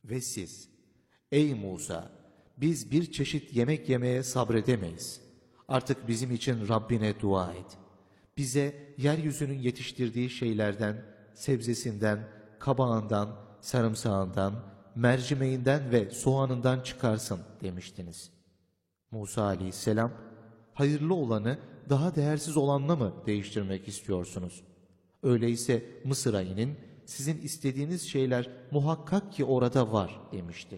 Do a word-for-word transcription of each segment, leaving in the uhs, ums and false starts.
Ve siz, ey Musa, biz bir çeşit yemek yemeye sabredemeyiz. Artık bizim için Rabbine dua et. Bize yeryüzünün yetiştirdiği şeylerden, sebzesinden, kabağından, sarımsağından, mercimeğinden ve soğanından çıkarsın demiştiniz. Musa aleyhisselam, hayırlı olanı daha değersiz olanla mı değiştirmek istiyorsunuz? Öyleyse Mısır'a inin, sizin istediğiniz şeyler muhakkak ki orada var demişti.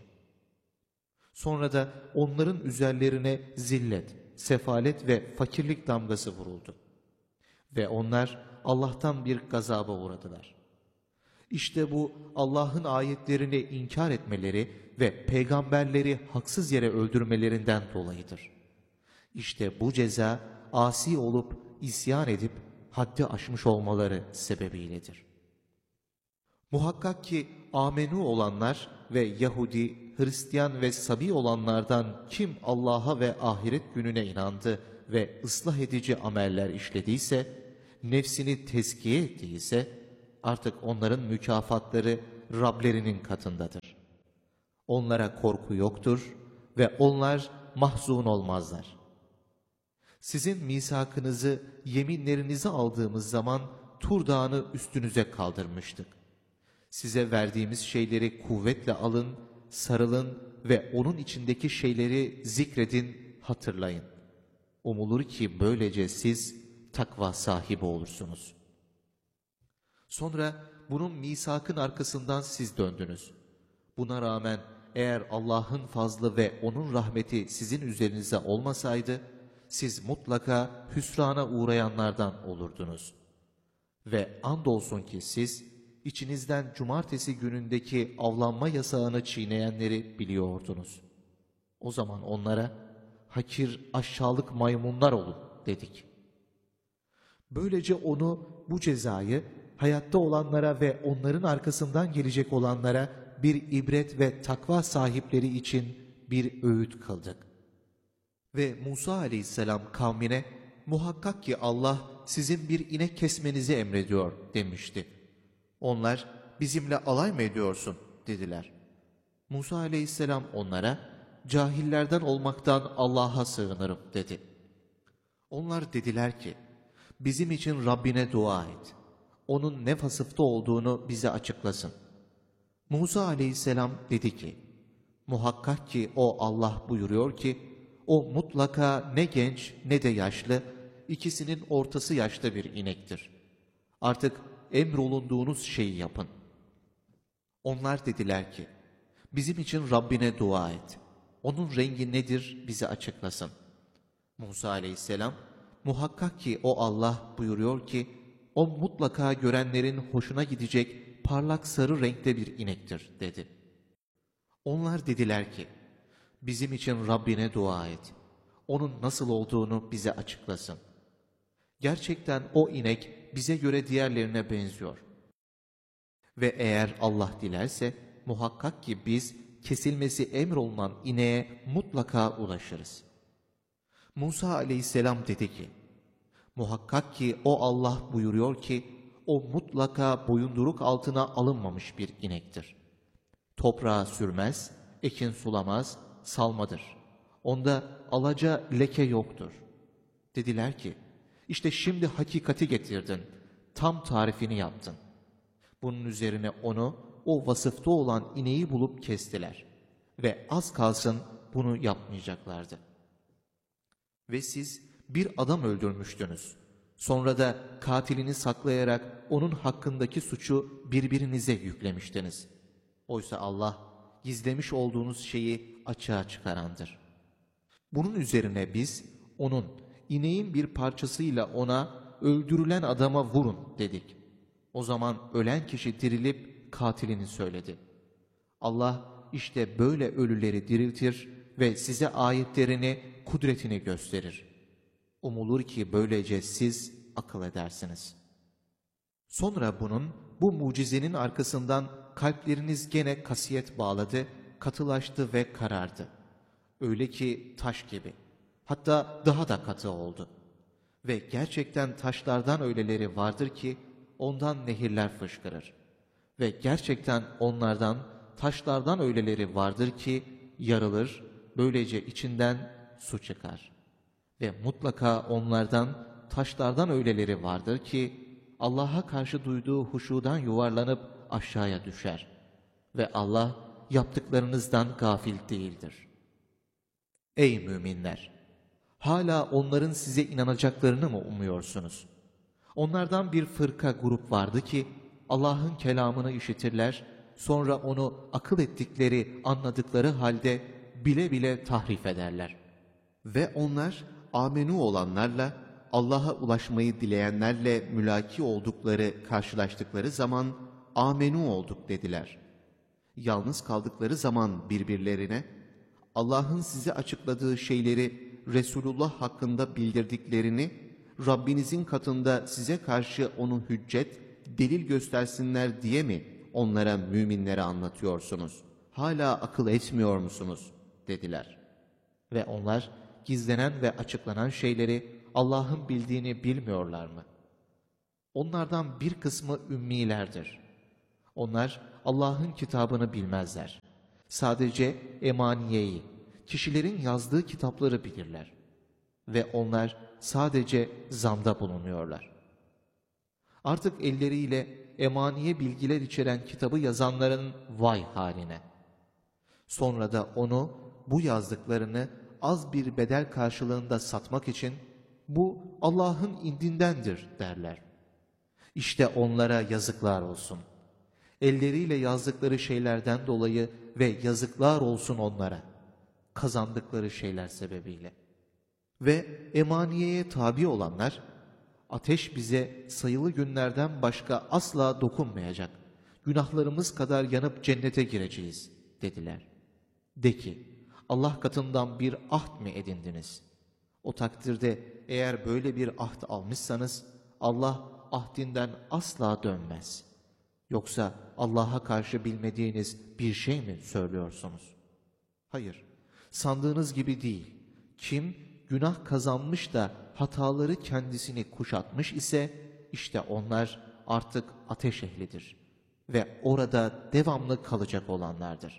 Sonra da onların üzerlerine zillet, sefalet ve fakirlik damgası vuruldu. Ve onlar Allah'tan bir gazaba uğradılar. İşte bu Allah'ın ayetlerini inkar etmeleri ve peygamberleri haksız yere öldürmelerinden dolayıdır. İşte bu ceza asi olup isyan edip haddi aşmış olmaları sebebiyledir. Muhakkak ki amenu olanlar ve Yahudi, Hristiyan ve Sabi olanlardan kim Allah'a ve ahiret gününe inandı ve ıslah edici ameller işlediyse, nefsini tezkiye ettiyse, artık onların mükafatları Rablerinin katındadır. Onlara korku yoktur ve onlar mahzun olmazlar. Sizin misakınızı, yeminlerinizi aldığımız zaman Tur Dağı'nı üstünüze kaldırmıştık. Size verdiğimiz şeyleri kuvvetle alın, sarılın ve onun içindeki şeyleri zikredin, hatırlayın. Umulur ki böylece siz takva sahibi olursunuz. Sonra bunun misakın arkasından siz döndünüz. Buna rağmen eğer Allah'ın fazlı ve onun rahmeti sizin üzerinize olmasaydı, siz mutlaka hüsrana uğrayanlardan olurdunuz. Ve andolsun ki siz, içinizden cumartesi günündeki avlanma yasağını çiğneyenleri biliyordunuz. O zaman onlara, hakir aşağılık maymunlar olun dedik. Böylece onu, bu cezayı, hayatta olanlara ve onların arkasından gelecek olanlara bir ibret ve takva sahipleri için bir öğüt kıldık. Ve Musa aleyhisselam kavmine, muhakkak ki Allah sizin bir inek kesmenizi emrediyor demişti. Onlar, bizimle alay mı ediyorsun dediler. Musa aleyhisselam onlara, cahillerden olmaktan Allah'a sığınırım dedi. Onlar dediler ki, bizim için Rabbine dua et. Onun ne vasıfta olduğunu bize açıklasın. Musa aleyhisselam dedi ki, muhakkak ki o Allah buyuruyor ki, o mutlaka ne genç ne de yaşlı, ikisinin ortası yaşta bir inektir. Artık emrolunduğunuz şeyi yapın. Onlar dediler ki, bizim için Rabbine dua et. Onun rengi nedir bize açıklasın. Musa aleyhisselam, muhakkak ki o Allah buyuruyor ki, o mutlaka görenlerin hoşuna gidecek parlak sarı renkte bir inektir dedi. Onlar dediler ki, bizim için Rabbine dua et. Onun nasıl olduğunu bize açıklasın. Gerçekten o inek bize göre diğerlerine benziyor. Ve eğer Allah dilerse muhakkak ki biz kesilmesi emrolunan ineğe mutlaka ulaşırız. Musa aleyhisselam dedi ki, muhakkak ki o Allah buyuruyor ki, o mutlaka boyunduruk altına alınmamış bir inektir. Toprağa sürmez, ekin sulamaz, salmadır. Onda alaca leke yoktur. Dediler ki, işte şimdi hakikati getirdin, tam tarifini yaptın. Bunun üzerine onu, o vasıfta olan ineği bulup kestiler. Ve az kalsın bunu yapmayacaklardı. Ve siz bir adam öldürmüştünüz. Sonra da katilini saklayarak onun hakkındaki suçu birbirinize yüklemiştiniz. Oysa Allah gizlemiş olduğunuz şeyi açığa çıkarandır. Bunun üzerine biz onun ineğin bir parçasıyla ona öldürülen adama vurun dedik. O zaman ölen kişi dirilip katilini söyledi. Allah işte böyle ölüleri diriltir ve size ayetlerini, kudretini gösterir. Umulur ki böylece siz akıl edersiniz. Sonra bunun, bu mucizenin arkasından kalpleriniz gene kasiyet bağladı, katılaştı ve karardı. Öyle ki taş gibi, hatta daha da katı oldu. Ve gerçekten taşlardan öyleleri vardır ki ondan nehirler fışkırır. Ve gerçekten onlardan taşlardan öyleleri vardır ki yarılır, böylece içinden su çıkar. Ve mutlaka onlardan, taşlardan öyleleri vardır ki Allah'a karşı duyduğu huşudan yuvarlanıp aşağıya düşer. Ve Allah yaptıklarınızdan gafil değildir. Ey müminler! Hala onların size inanacaklarını mı umuyorsunuz? Onlardan bir fırka grup vardı ki Allah'ın kelamını işitirler, sonra onu akıl ettikleri, anladıkları halde bile bile tahrif ederler. Ve onlar amenu olanlarla, Allah'a ulaşmayı dileyenlerle mülaki oldukları, karşılaştıkları zaman amenu olduk dediler. Yalnız kaldıkları zaman birbirlerine, Allah'ın size açıkladığı şeyleri Resulullah hakkında bildirdiklerini, Rabbinizin katında size karşı onu hüccet, delil göstersinler diye mi onlara, müminlere anlatıyorsunuz? Hala akıl etmiyor musunuz? Dediler. Ve onlar gizlenen ve açıklanan şeyleri Allah'ın bildiğini bilmiyorlar mı? Onlardan bir kısmı ümmilerdir. Onlar Allah'ın kitabını bilmezler. Sadece emaniyeyi, kişilerin yazdığı kitapları bilirler. Ve onlar sadece zanda bulunuyorlar. Artık elleriyle emaniye bilgiler içeren kitabı yazanların vay haline. Sonra da onu, bu yazdıklarını az bir bedel karşılığında satmak için bu Allah'ın indindendir derler. İşte onlara yazıklar olsun. Elleriyle yazdıkları şeylerden dolayı ve yazıklar olsun onlara, kazandıkları şeyler sebebiyle. Ve emaniyeye tabi olanlar, ateş bize sayılı günlerden başka asla dokunmayacak, günahlarımız kadar yanıp cennete gireceğiz dediler. De ki, Allah katından bir ahd mı edindiniz? O takdirde eğer böyle bir ahd almışsanız, Allah ahdinden asla dönmez. Yoksa Allah'a karşı bilmediğiniz bir şey mi söylüyorsunuz? Hayır, sandığınız gibi değil. Kim günah kazanmış da hataları kendisini kuşatmış ise, işte onlar artık ateş ehlidir ve orada devamlı kalacak olanlardır.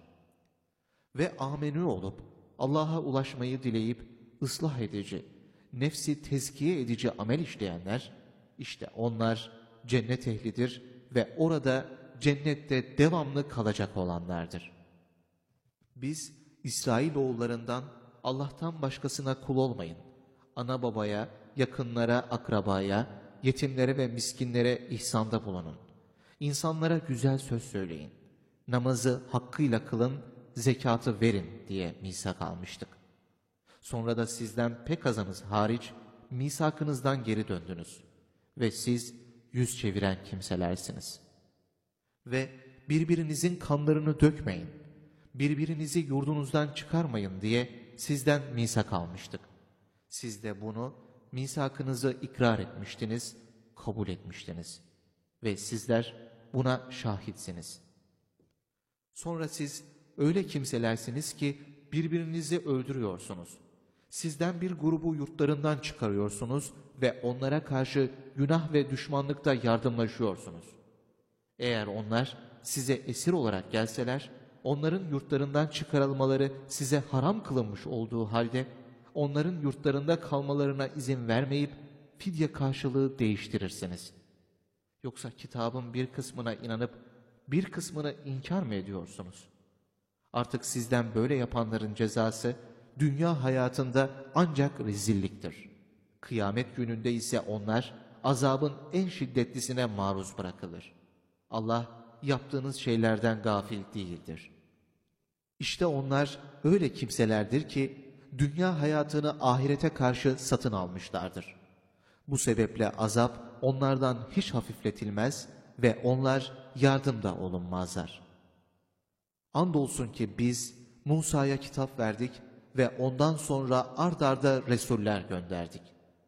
Ve amenü olup Allah'a ulaşmayı dileyip ıslah edici, nefsi tezkiye edici amel işleyenler, işte onlar cennet ehlidir ve orada cennette devamlı kalacak olanlardır. Biz İsrailoğullarından Allah'tan başkasına kul olmayın. Ana babaya, yakınlara, akrabaya, yetimlere ve miskinlere ihsanda bulunun. İnsanlara güzel söz söyleyin. Namazı hakkıyla kılın, zekatı verin diye misak almıştık. Sonra da sizden pek azınız hariç misakınızdan geri döndünüz. Ve siz yüz çeviren kimselersiniz. Ve birbirinizin kanlarını dökmeyin, birbirinizi yurdunuzdan çıkarmayın diye sizden misak almıştık. Siz de bunu, misakınızı ikrar etmiştiniz, kabul etmiştiniz. Ve sizler buna şahitsiniz. Sonra siz öyle kimselersiniz ki birbirinizi öldürüyorsunuz. Sizden bir grubu yurtlarından çıkarıyorsunuz ve onlara karşı günah ve düşmanlıkta yardımlaşıyorsunuz. Eğer onlar size esir olarak gelseler, onların yurtlarından çıkarılmaları size haram kılınmış olduğu halde, onların yurtlarında kalmalarına izin vermeyip fidye karşılığı değiştirirsiniz. Yoksa kitabın bir kısmına inanıp bir kısmını inkar mı ediyorsunuz? Artık sizden böyle yapanların cezası dünya hayatında ancak rezilliktir. Kıyamet gününde ise onlar azabın en şiddetlisine maruz bırakılır. Allah yaptığınız şeylerden gafil değildir. İşte onlar öyle kimselerdir ki dünya hayatını ahirete karşı satın almışlardır. Bu sebeple azap onlardan hiç hafifletilmez ve onlar yardımda olunmazlar. Andolsun ki biz Musa'ya kitap verdik ve ondan sonra ard arda Resuller gönderdik.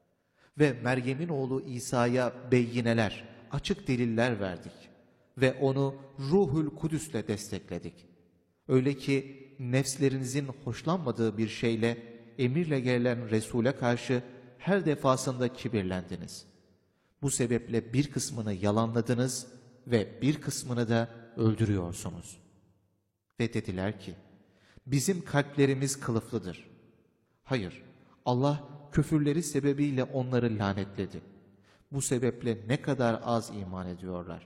Ve Meryem'in oğlu İsa'ya beyineler, açık deliller verdik. Ve onu Ruhul Kudüs'le destekledik. Öyle ki nefslerinizin hoşlanmadığı bir şeyle, emirle gelen Resul'e karşı her defasında kibirlendiniz. Bu sebeple bir kısmını yalanladınız ve bir kısmını da öldürüyorsunuz. Ve dediler ki, bizim kalplerimiz kılıflıdır. Hayır, Allah küfürleri sebebiyle onları lanetledi. Bu sebeple ne kadar az iman ediyorlar.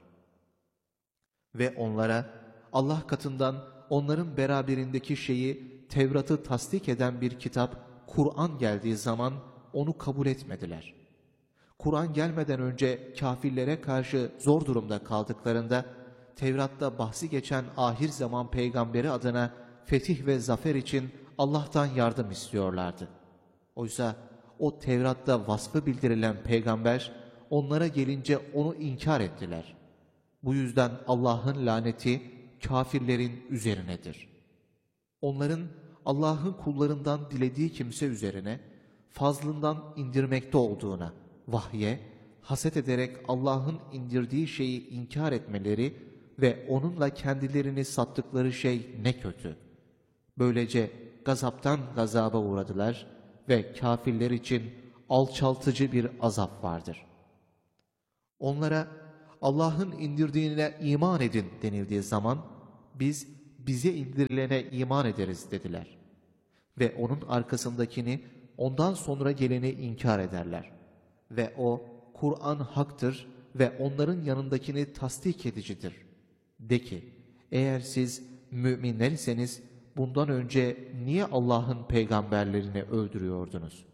Ve onlara Allah katından onların beraberindeki şeyi, Tevrat'ı tasdik eden bir kitap, Kur'an geldiği zaman onu kabul etmediler. Kur'an gelmeden önce kafirlere karşı zor durumda kaldıklarında, Tevrat'ta bahsi geçen ahir zaman peygamberi adına fetih ve zafer için Allah'tan yardım istiyorlardı. Oysa o Tevrat'ta vasfı bildirilen peygamber, onlara gelince onu inkar ettiler. Bu yüzden Allah'ın laneti kafirlerin üzerinedir. Onların Allah'ın kullarından dilediği kimse üzerine fazlından indirmekte olduğuna, vahye, haset ederek Allah'ın indirdiği şeyi inkar etmeleri ve onunla kendilerini sattıkları şey ne kötü. Böylece gazaptan gazaba uğradılar ve kafirler için alçaltıcı bir azap vardır. Onlara Allah'ın indirdiğine iman edin denildiği zaman biz bize indirilene iman ederiz dediler. Ve onun arkasındakini, ondan sonra geleni inkar ederler. Ve o Kur'an haktır ve onların yanındakini tasdik edicidir. De ki, eğer siz müminler iseniz bundan önce niye Allah'ın peygamberlerini öldürüyordunuz?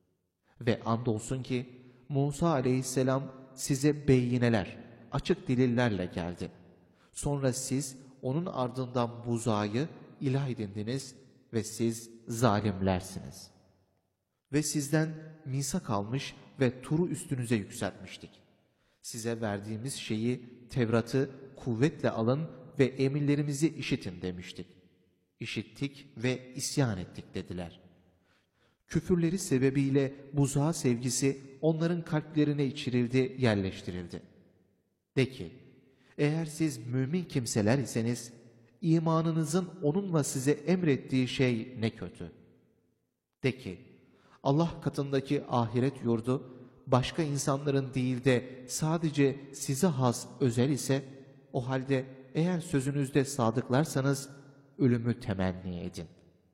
Ve andolsun ki Musa aleyhisselam size beyineler, açık delillerle geldi. Sonra siz onun ardından buzağı ilah edindiniz ve siz zalimlersiniz. Ve sizden misak almış ve Tur'u üstünüze yükseltmiştik. Size verdiğimiz şeyi, Tevrat'ı kuvvetle alın ve emirlerimizi işitin demiştik. İşittik ve isyan ettik dediler. Küfürleri sebebiyle buzağı sevgisi onların kalplerine içirildi, yerleştirildi. De ki, eğer siz mümin kimseler iseniz, imanınızın onunla size emrettiği şey ne kötü. De ki, Allah katındaki ahiret yurdu, başka insanların değil de sadece size has özel ise, o halde eğer sözünüzde sadıklarsanız, ölümü temenni edin.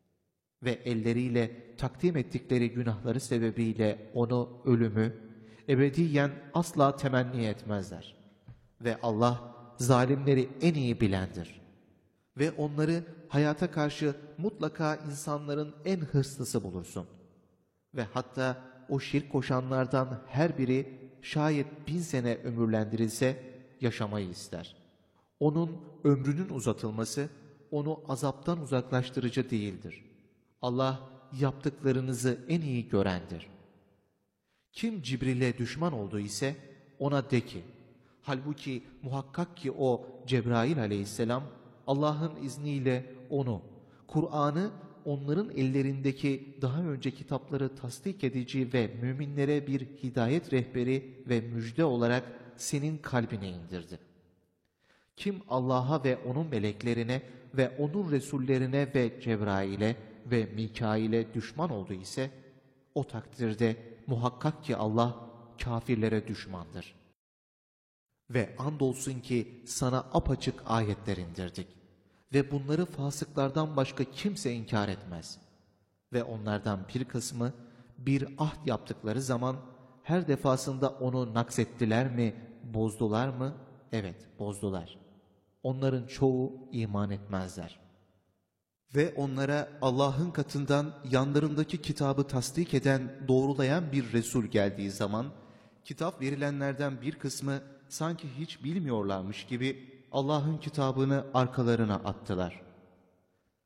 Ve elleriyle takdim ettikleri günahları sebebiyle onu, ölümü, ebediyen asla temenni etmezler. Ve Allah zalimleri en iyi bilendir. Ve onları hayata karşı mutlaka insanların en hırslısı bulursun. Ve hatta o şirk koşanlardan her biri şayet bin sene ömürlendirilse yaşamayı ister. Onun ömrünün uzatılması onu azaptan uzaklaştırıcı değildir. Allah yaptıklarınızı en iyi görendir. Kim Cibril'e düşman oldu ise ona de ki, halbuki muhakkak ki o Cebrail aleyhisselam Allah'ın izniyle onu, Kur'an'ı onların ellerindeki daha önce kitapları tasdik edici ve müminlere bir hidayet rehberi ve müjde olarak senin kalbine indirdi. Kim Allah'a ve onun meleklerine ve onun resullerine ve Cebrail'e ve Mikail'e düşman oldu ise, o takdirde muhakkak ki Allah kafirlere düşmandır. Ve andolsun ki sana apaçık ayetler indirdik. Ve bunları fasıklardan başka kimse inkar etmez. Ve onlardan bir kısmı bir ahd yaptıkları zaman her defasında onu naksettiler mi, bozdular mı? Evet, bozdular. Onların çoğu iman etmezler. Ve onlara Allah'ın katından yanlarındaki kitabı tasdik eden, doğrulayan bir Resul geldiği zaman, kitap verilenlerden bir kısmı sanki hiç bilmiyorlarmış gibi Allah'ın kitabını arkalarına attılar.